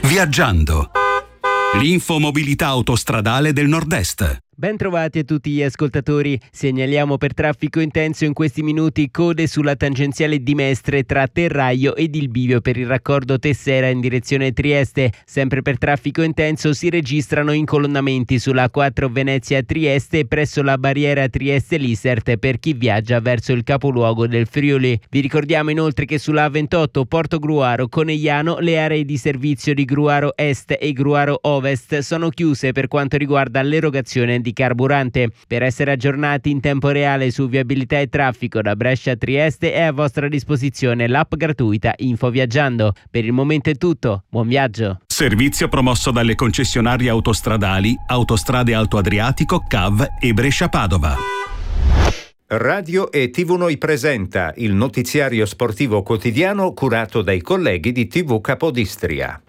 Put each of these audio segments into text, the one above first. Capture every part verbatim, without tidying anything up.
Viaggiando. L'infomobilità autostradale del Nord-Est. Ben trovati a tutti gli ascoltatori. Segnaliamo per traffico intenso in questi minuti code sulla tangenziale di Mestre tra Terraio ed il bivio per il raccordo Tessera in direzione Trieste. Sempre per traffico intenso si registrano incolonnamenti sulla A quattro Venezia-Trieste presso la barriera Trieste-Lissert per chi viaggia verso il capoluogo del Friuli. Vi ricordiamo inoltre che sulla A ventotto Porto Gruaro Conegliano le aree di servizio di Gruaro Est e Gruaro Ovest sono chiuse per quanto riguarda l'erogazione di carburante. Per essere aggiornati in tempo reale su viabilità e traffico da Brescia a Trieste è a vostra disposizione l'app gratuita Info Viaggiando. Per il momento è tutto, buon viaggio. Servizio promosso dalle concessionarie autostradali Autostrade Alto Adriatico, C A V e Brescia Padova. Radio e tivù Noi presenta il notiziario sportivo quotidiano curato dai colleghi di tivù Capodistria.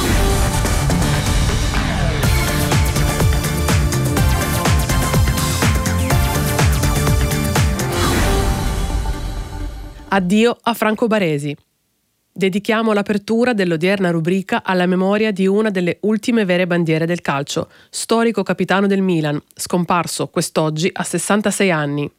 Addio a Franco Baresi. Dedichiamo l'apertura dell'odierna rubrica alla memoria di una delle ultime vere bandiere del calcio, storico capitano del Milan, scomparso quest'oggi a sessantasei anni.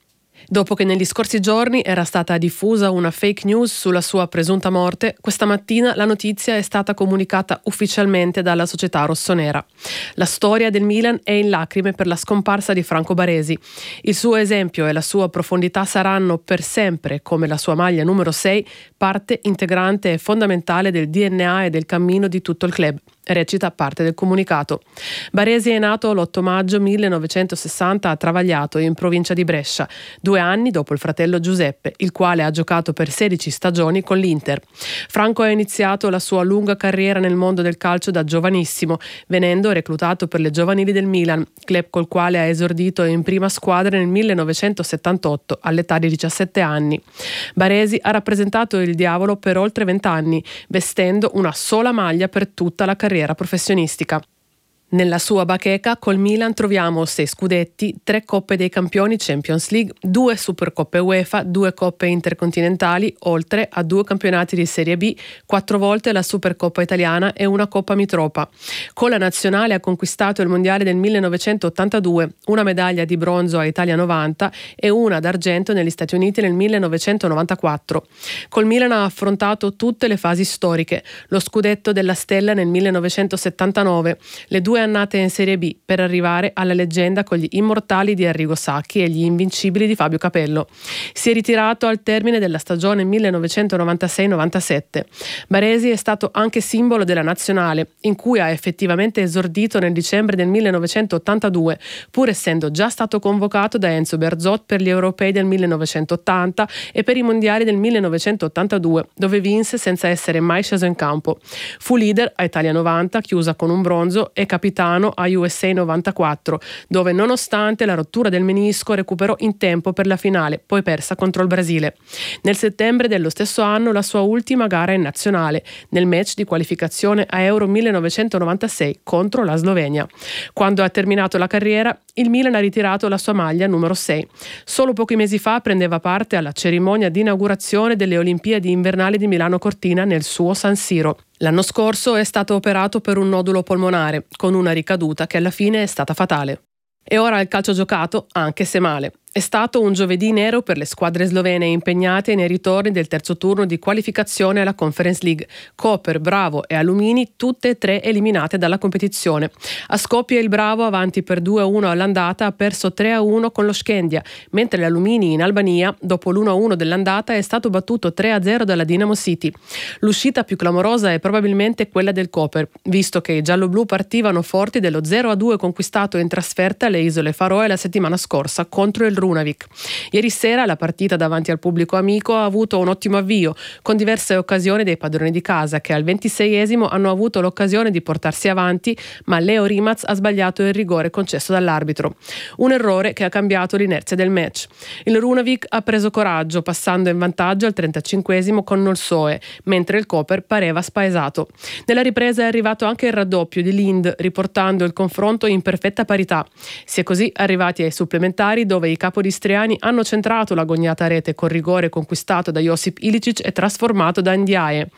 Dopo che negli scorsi giorni era stata diffusa una fake news sulla sua presunta morte, questa mattina la notizia è stata comunicata ufficialmente dalla società rossonera. La storia del Milan è in lacrime per la scomparsa di Franco Baresi. Il suo esempio e la sua profondità saranno per sempre, come la sua maglia numero sei, parte integrante e fondamentale del D N A e del cammino di tutto il club. Recita parte del comunicato. Baresi è nato l'otto maggio millenovecentosessanta a Travagliato, in provincia di Brescia, due anni dopo il fratello Giuseppe, il quale ha giocato per sedici stagioni con l'Inter. Franco ha iniziato la sua lunga carriera nel mondo del calcio da giovanissimo, venendo reclutato per le giovanili del Milan, club col quale ha esordito in prima squadra nel millenovecentosettantotto, all'età di diciassette anni. Baresi ha rappresentato il diavolo per oltre vent'anni, vestendo una sola maglia per tutta la carriera professionistica. Nella sua bacheca col Milan troviamo sei scudetti, tre coppe dei campioni Champions League, due supercoppe UEFA, due coppe intercontinentali, oltre a due campionati di Serie B, quattro volte la Supercoppa italiana e una Coppa Mitropa. Con la nazionale ha conquistato il mondiale del millenovecentottantadue, una medaglia di bronzo a Italia novanta e una d'argento negli Stati Uniti nel millenovecentonovantaquattro. Col Milan ha affrontato tutte le fasi storiche, lo scudetto della Stella nel millenovecentosettantanove, le due annate in Serie B per arrivare alla leggenda con gli immortali di Arrigo Sacchi e gli invincibili di Fabio Capello. Si è ritirato al termine della stagione millenovecentonovantasei novantasette. Baresi è stato anche simbolo della nazionale, in cui ha effettivamente esordito nel dicembre del millenovecentottantadue, pur essendo già stato convocato da Enzo Berzot per gli europei del millenovecentottanta e per i mondiali del millenovecentottantadue, dove vinse senza essere mai sceso in campo. Fu leader a Italia novanta, chiusa con un bronzo, e capitano a U S A novantaquattro, dove nonostante la rottura del menisco recuperò in tempo per la finale, poi persa contro il Brasile. Nel settembre dello stesso anno la sua ultima gara in nazionale, nel match di qualificazione a Euro millenovecentonovantasei contro la Slovenia. Quando ha terminato la carriera, il Milan ha ritirato la sua maglia numero sei. Solo pochi mesi fa prendeva parte alla cerimonia di inaugurazione delle Olimpiadi invernali di Milano Cortina nel suo San Siro. L'anno scorso è stato operato per un nodulo polmonare, con una ricaduta che alla fine è stata fatale. E ora il calcio giocato, anche se male. È stato un giovedì nero per le squadre slovene impegnate nei ritorni del terzo turno di qualificazione alla Conference League. Koper, Bravo e Alumini, tutte e tre eliminate dalla competizione. A Skopje il Bravo, avanti per due a uno all'andata, ha perso tre a uno con lo Skendia, mentre l'Alumini in Albania, dopo l'uno a uno dell'andata, è stato battuto tre a zero dalla Dynamo City. L'uscita più clamorosa è probabilmente quella del Koper, visto che i gialloblu partivano forti dello zero a due conquistato in trasferta alle Isole Faroe la settimana scorsa contro il Runavik. Ieri sera la partita davanti al pubblico amico ha avuto un ottimo avvio, con diverse occasioni dei padroni di casa che al ventiseiesimo hanno avuto l'occasione di portarsi avanti, ma Leo Rimaz ha sbagliato il rigore concesso dall'arbitro. Un errore che ha cambiato l'inerzia del match. Il Runavik ha preso coraggio, passando in vantaggio al trentacinquesimo con Nolsoe, mentre il Koper pareva spaesato. Nella ripresa è arrivato anche il raddoppio di Lind, riportando il confronto in perfetta parità. Si è così arrivati ai supplementari, dove i capodistriani hanno centrato l'agognata rete col rigore conquistato da Josip Ilicic e trasformato da Ndiaye.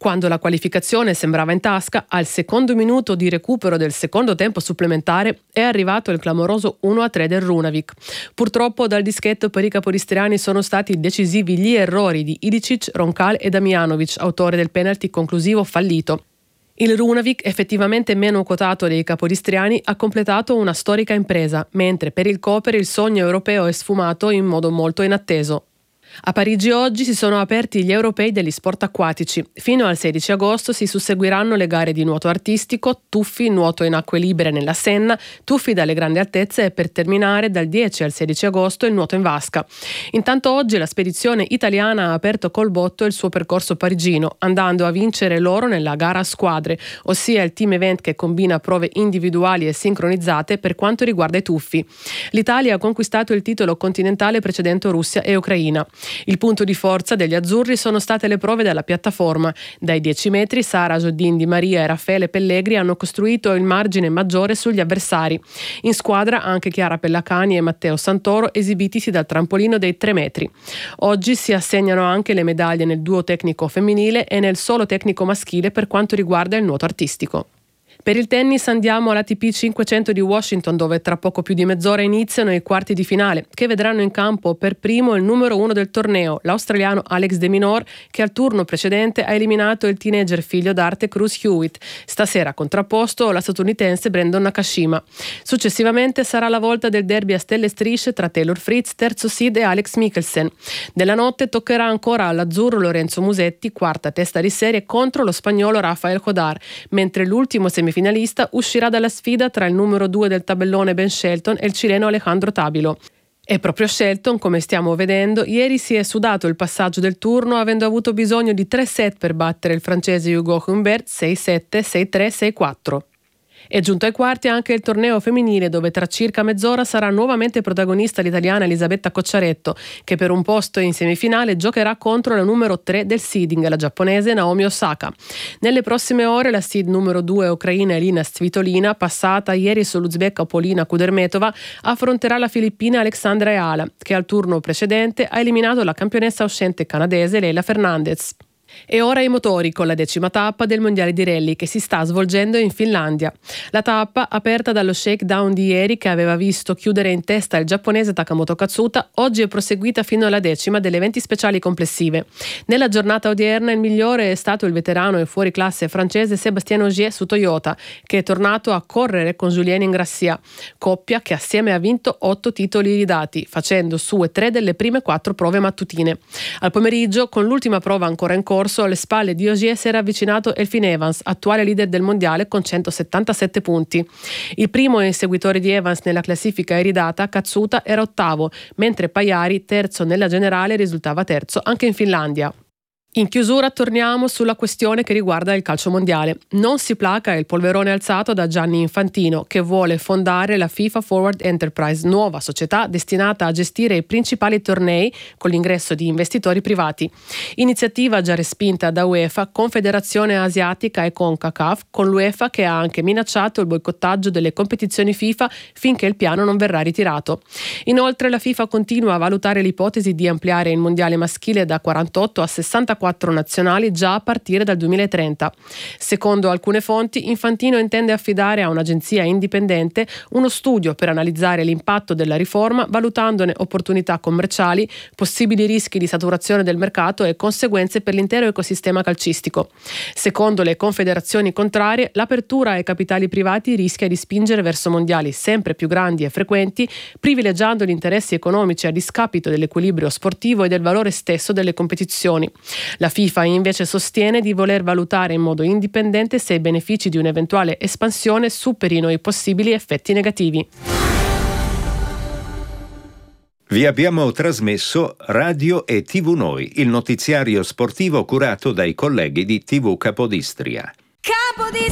Quando la qualificazione sembrava in tasca, al secondo minuto di recupero del secondo tempo supplementare è arrivato il clamoroso uno a tre del Runavik. Purtroppo dal dischetto per i capodistriani sono stati decisivi gli errori di Ilicic, Roncal e Damjanovic, autore del penalty conclusivo fallito. Il Runavik, effettivamente meno quotato dei capodistriani, ha completato una storica impresa, mentre per il Koper il sogno europeo è sfumato in modo molto inatteso. A Parigi oggi si sono aperti gli europei degli sport acquatici. Fino al sedici agosto si susseguiranno le gare di nuoto artistico, tuffi, nuoto in acque libere nella Senna, tuffi dalle grandi altezze e per terminare dal dieci al sedici agosto il nuoto in vasca. Intanto oggi la spedizione italiana ha aperto col botto il suo percorso parigino, andando a vincere l'oro nella gara a squadre, ossia il team event che combina prove individuali e sincronizzate per quanto riguarda i tuffi. L'Italia ha conquistato il titolo continentale precedendo Russia e Ucraina. Il punto di forza degli azzurri sono state le prove dalla piattaforma. Dai dieci metri Sara Giordin, Di Maria e Raffaele Pellegri hanno costruito il margine maggiore sugli avversari. In squadra anche Chiara Pellacani e Matteo Santoro esibitisi dal trampolino dei tre metri. Oggi si assegnano anche le medaglie nel duo tecnico femminile e nel solo tecnico maschile per quanto riguarda il nuoto artistico. Per il tennis andiamo all'A T P cinquecento di Washington, dove tra poco più di mezz'ora iniziano i quarti di finale, che vedranno in campo per primo il numero uno del torneo, l'australiano Alex de Minaur, che al turno precedente ha eliminato il teenager figlio d'arte Cruz Hewitt. Stasera contrapposto la statunitense Brandon Nakashima. Successivamente sarà la volta del derby a stelle e strisce tra Taylor Fritz, terzo seed, e Alex Mikkelsen. Della notte toccherà ancora all'azzurro Lorenzo Musetti, quarta testa di serie, contro lo spagnolo Rafael Jodar, mentre l'ultimo semifinalista finalista uscirà dalla sfida tra il numero due del tabellone Ben Shelton e il cileno Alejandro Tabilo. E proprio Shelton, come stiamo vedendo, ieri si è sudato il passaggio del turno avendo avuto bisogno di tre set per battere il francese Hugo Humbert sei sette, sei tre, sei quattro. È giunto ai quarti anche il torneo femminile, dove tra circa mezz'ora sarà nuovamente protagonista l'italiana Elisabetta Cocciaretto, che per un posto in semifinale giocherà contro la numero tre del seeding, la giapponese Naomi Osaka. Nelle prossime ore la seed numero due ucraina Elina Svitolina, passata ieri sull'uzbeka Polina Kudermetova, affronterà la filippina Alexandra Eala, che al turno precedente ha eliminato la campionessa uscente canadese Leila Fernandez. E ora i motori con la decima tappa del mondiale di rally che si sta svolgendo in Finlandia. La tappa, aperta dallo shakedown di ieri che aveva visto chiudere in testa il giapponese Takamoto Katsuta, oggi è proseguita fino alla decima delle venti speciali complessive. Nella giornata odierna il migliore è stato il veterano e fuoriclasse francese Sébastien Ogier su Toyota, che è tornato a correre con Julien Ingrassia, coppia che assieme ha vinto otto titoli ridati, facendo sue tre delle prime quattro prove mattutine. Al pomeriggio, con l'ultima prova ancora in corso, alle spalle di Ogier si era avvicinato Elfyn Evans, attuale leader del mondiale con centosettantasette punti. Il primo inseguitore di Evans nella classifica iridata, Katsuta, era ottavo, mentre Pajari, terzo nella generale, risultava terzo anche in Finlandia. In chiusura torniamo sulla questione che riguarda il calcio mondiale. Non si placa il polverone alzato da Gianni Infantino, che vuole fondare la FIFA Forward Enterprise, nuova società destinata a gestire i principali tornei con l'ingresso di investitori privati. Iniziativa già respinta da UEFA, Confederazione Asiatica e CONCACAF, con l'UEFA che ha anche minacciato il boicottaggio delle competizioni FIFA finché il piano non verrà ritirato. Inoltre la FIFA continua a valutare l'ipotesi di ampliare il mondiale maschile da quarantotto a sessantaquattro nazionali già a partire dal duemilatrenta. Secondo alcune fonti, Infantino intende affidare a un'agenzia indipendente uno studio per analizzare l'impatto della riforma, valutandone opportunità commerciali, possibili rischi di saturazione del mercato e conseguenze per l'intero ecosistema calcistico. Secondo le confederazioni contrarie, l'apertura ai capitali privati rischia di spingere verso mondiali sempre più grandi e frequenti, privilegiando gli interessi economici a discapito dell'equilibrio sportivo e del valore stesso delle competizioni. La FIFA invece sostiene di voler valutare in modo indipendente se i benefici di un'eventuale espansione superino i possibili effetti negativi. Vi abbiamo trasmesso Radio e tivù Noi, il notiziario sportivo curato dai colleghi di tivù Capodistria. Capodistria!